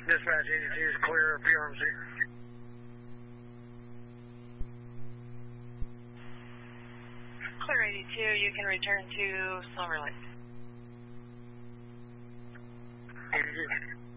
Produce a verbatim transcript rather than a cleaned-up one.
Dispatch eighty-two is clear of P R M C. Clear eighty-two, you can return to Silver Lake. eighty-two.